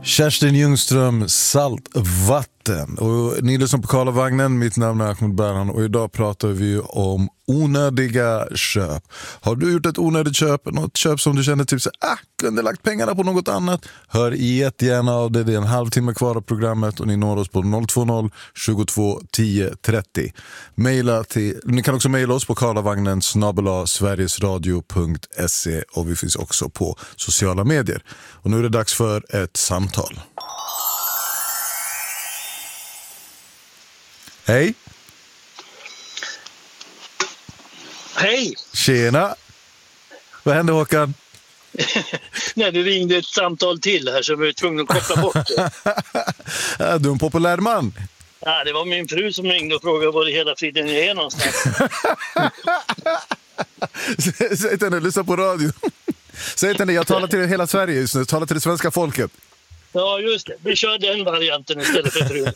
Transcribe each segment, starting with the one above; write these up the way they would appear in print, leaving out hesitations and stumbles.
Kerstin Ljungström, Saltvatten. Och ni lyssnar på Karlavagnen, mitt namn är Ahmed Berhan och idag pratar vi om onödiga köp. Har du gjort ett onödigt köp, något köp som du känner typ så kunde lagt pengarna på något annat? Hör jättegärna av det är en halvtimme kvar av programmet och ni når oss på 020 22 10 30. Ni kan också mejla oss på karlavagnen@sverigesradio.se och vi finns också på sociala medier. Och nu är det dags för ett samtal. Hej! Hej! Tjena! Vad hände, Håkan? Nej, det ringde ett samtal till här så jag var tvungen att koppla bort det. Du är en populär man. Ja, det var min fru som ringde och frågade var det hela friden är någonstans. Säg till henne, lyssna på radio. Säg till henne, jag talar till hela Sverige just nu. Talar till det svenska folket. Ja, just det. Vi kör den varianten istället för frun.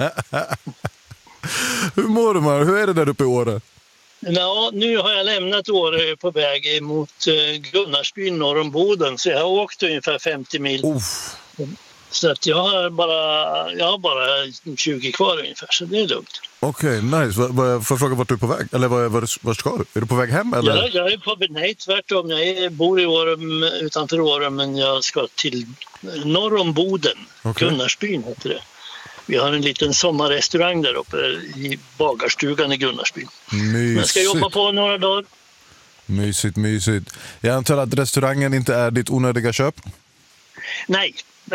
Hur mår du, man? Hur är det där uppe i Åre? Ja, nu har jag lämnat Åre på väg mot Gunnarsbyn norr om Boden. Så jag har åkt ungefär 50 mil. Så att jag har bara 20 kvar ungefär, så det är lugnt. Okej, nice. Får jag fråga vart du är på väg? Eller var ska du? Är du på väg hem? Eller? Ja, jag är på nej, tvärtom. Jag bor i Åre, utanför Åre, men jag ska till norr om Boden. Okay. Gunnarsbyn heter det. Vi har en liten sommarrestaurang där uppe i bagarstugan i Gunnarsbyn. Mysigt. Jag ska jobba på några dagar. Mysigt. Jag antar att restaurangen inte är ditt onödiga köp? Nej.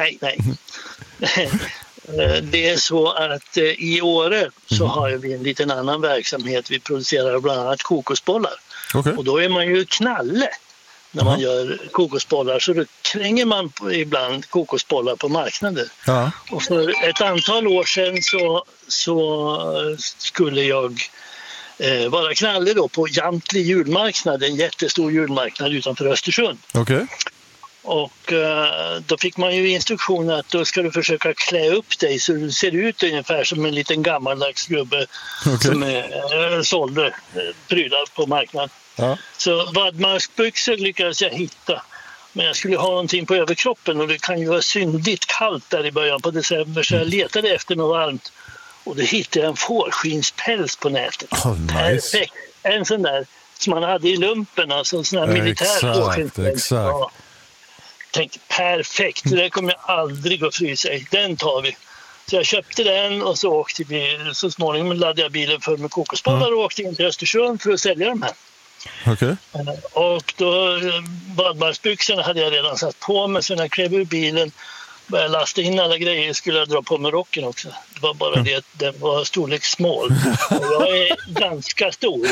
Det är så att i Åre så har vi en liten annan verksamhet. Vi producerar bland annat kokosbollar. Okay. Och då är man ju knalle när man gör kokosbollar. Så då kränger man ibland kokosbollar på marknaden. Ja. Och för ett antal år sedan så skulle jag vara knalle då på Jamtli julmarknad. En jättestor julmarknad utanför Östersund. Okej. Okay. Och då fick man ju instruktioner att då ska du försöka klä upp dig så du ser ut ungefär som en liten gammaldags gubbe som sålde prylar på marknaden. Ja. Så vadmarsbyxor lyckades jag hitta. Men jag skulle ha någonting på överkroppen och det kan ju vara syndigt kallt där i början på december så jag letade efter något varmt. Och då hittade jag en fårskinnspäls på nätet. Nice. Perfekt. En sån där som man hade i lumpen, alltså en sån här militär fårskinnspäls. Exakt. Ja. Tänkte perfekt, det där kommer jag aldrig att frysa i. Den tar vi. Så jag köpte den och så åkte vi. Så småningom laddade jag bilen för med kokosbollar och åkte in till Östersund för att sälja dem här. Okay. Och då badmarsbyxorna hade jag redan satt på mig. Så när jag klev ur bilen började lasta in alla grejer skulle jag dra på mig rocken också. Det var bara det att den var storlek small. Och jag är ganska stor.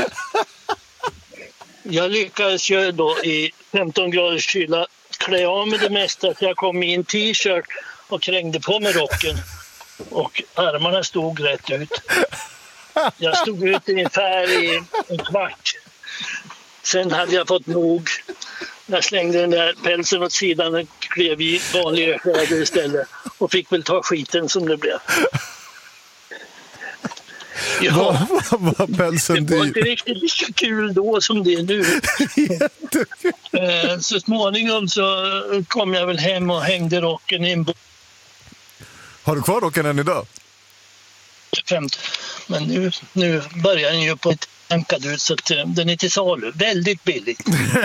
Jag lyckades ju då i 15 graders kyla klä av med det mesta så jag kom i en t-shirt och krängde på mig rocken och armarna stod rätt ut. Jag stod ut ungefär i en kvart. Sen hade jag fått nog. Jag slängde den där pälsen åt sidan och klev i vanliga kläder istället och fick väl ta skiten som det blev. Ja, vad pälsen det var inte riktigt lika kul då som det är nu. Så småningom så kom jag väl hem och hängde rocken i en Har du kvar rocken än idag? 50. Men nu börjar den ju på ett tankad ut så att den är till salu. Väldigt billigt.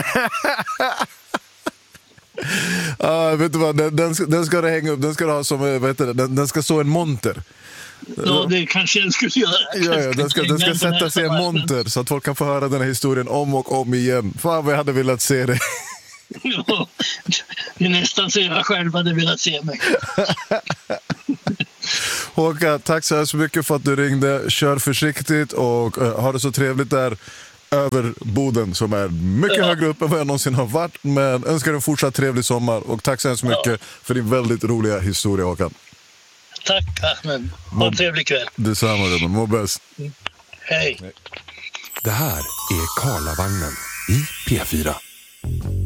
Vet du vad, den ska du hänga upp. Den ska du ha som, den ska stå en monter. Ja, det kanske jag skulle göra. Ja, den ska sätta sig en monter så att folk kan få höra den här historien om och om igen. Fan vad jag hade velat se det. Ja, det är nästan så jag själv hade velat se mig. Håkan, tack så här mycket för att du ringde. Kör försiktigt och ha det så trevligt där över Boden som är mycket högre upp än vad jag någonsin har varit. Men önskar en fortsatt trevlig sommar och tack så här mycket för din väldigt roliga historia, Håkan. Tack, Ahmed. Ha en trevlig kväll. Detsamma, Ruben. Må bäst. Hej. Det här är Karlavagnen i P4.